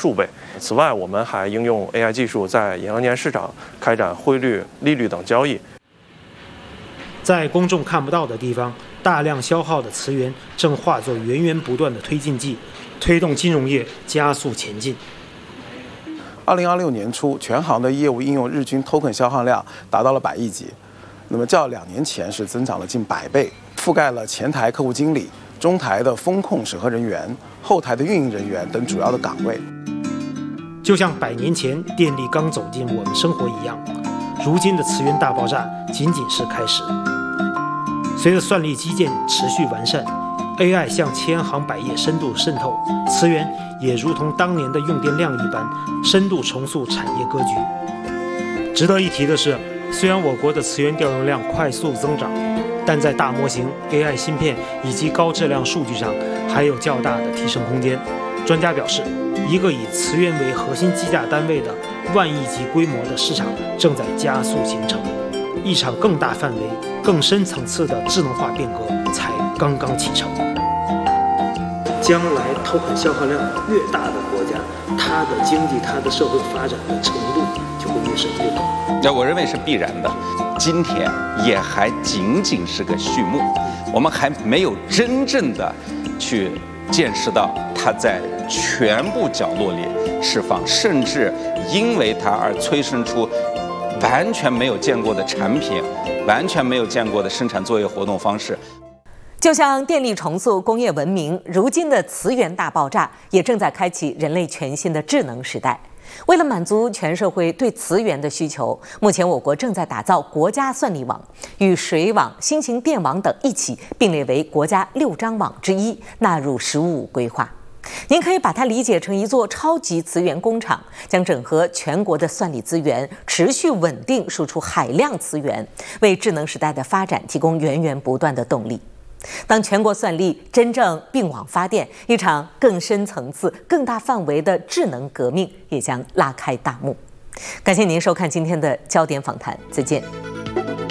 数倍。此外，我们还应用 AI 技术在银行间市场开展汇率、利率等交易。 在公众看不到的地方，大量消耗的磁源正化作源源不断的推进剂，推动金融业加速前进。 2026年初，全行的业务应用日均 token 消耗量达到了100亿级，那么较2年前是增长了近100倍，覆盖了前台客户经理、中台的风控审核人员、后台的运营人员等主要的岗位。 就像100年前电力刚走进我们生活一样，如今的磁源大爆炸仅仅是开始。随着算力基建持续完善， AI 向千行百业深度渗透，磁源也如同当年的用电量一般，深度重塑产业格局。值得一提的是，虽然我国的磁源调用量快速增长，但在大模型、AI 芯片以及高质量数据上还有较大的提升空间。专家表示，一个以磁源为核心计价单位的万亿级规模的市场正在加速形成，一场更大范围、更深层次的智能化变革才刚刚启程。将来token消耗量越大的国家，它的经济、它的社会发展的程度就会越升越高。 那我认为是必然的。今天也还仅仅是个序幕，我们还没有真正的去见识到它在全部角落里释放，甚至因为它而催生出完全没有见过的产品，完全没有见过的生产作业活动方式。 就像电力重塑工业文明，如今的磁源大爆炸也正在开启人类全新的智能时代。为了满足全社会对磁源的需求，目前我国正在打造国家算力网，与水网、新型电网等一起并列为国家6张网之一，纳入“十五五”规划。您可以把它理解成一座超级磁源工厂，将整合全国的算力资源，持续稳定输出海量磁源，为智能时代的发展提供源源不断的动力。当全国算力真正并网发电，一场更深层次、更大范围的智能革命也将拉开大幕。感谢您收看今天的焦点访谈，再见。